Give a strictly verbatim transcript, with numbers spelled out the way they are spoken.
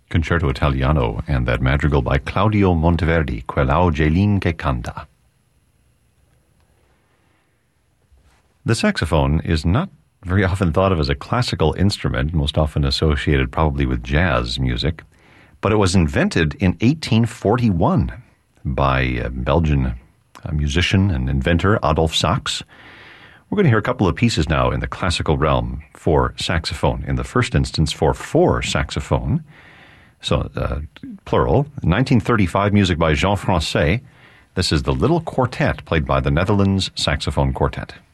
Concerto Italiano and that madrigal by Claudio Monteverdi, Quell'Augelin che canta. The saxophone is not very often thought of as a classical instrument, most often associated probably with jazz music, but it was invented in eighteen forty-one by a Belgian musician and inventor Adolphe Sax. We're going to hear a couple of pieces now in the classical realm for saxophone. In the first instance, for four saxophone, so uh, plural. nineteen thirty-five music by Jean Francais. This is the Little Quartet, played by the Netherlands Saxophone Quartet.